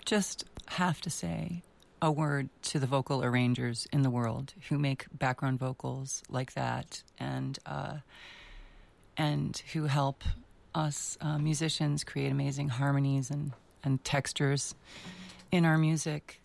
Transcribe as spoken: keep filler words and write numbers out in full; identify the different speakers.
Speaker 1: just have to say a word to the vocal arrangers in the world who make background vocals like that, and uh, and who help us uh, musicians create amazing harmonies and, and textures in our music.